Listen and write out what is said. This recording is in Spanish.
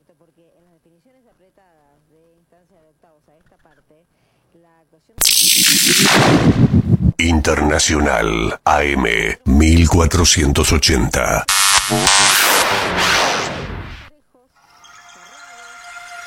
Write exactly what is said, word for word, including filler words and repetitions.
cierto, porque en las definiciones apretadas de instancia de octavos a esta parte, la actuación... Internacional A M mil cuatrocientos ochenta.